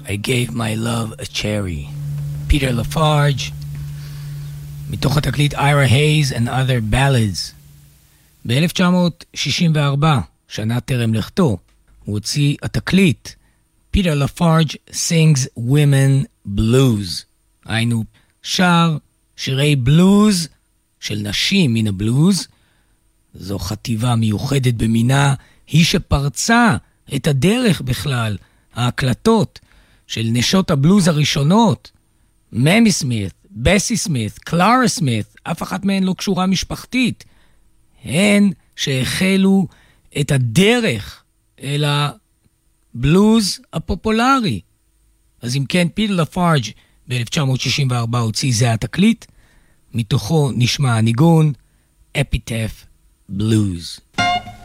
I gave my love a cherry. פיטר לפארג' מתוך התקליט Ira Hayes and Other Ballads. ב-1964, שנה טרם לכתו, הוא הוציא התקליט פיטר לפארג' Sings Women Blues. היינו שר שירי בלוז של נשים מן הבלוז. זו חטיבה מיוחדת במינה, היא שפרצה את הדרך בכלל, ההקלטות של נשות הבלוז הראשונות, ממי סמית, בסי סמית, קלרה סמית, אף אחת מהן לא קשורה משפחתית. הן שהחלו את הדרך אל הבלוז הפופולרי. אז אם כן, פיטר לפארג' ב-1964 הוציא זה התקליט, מתוכו נשמע הניגון Epitaph Blues.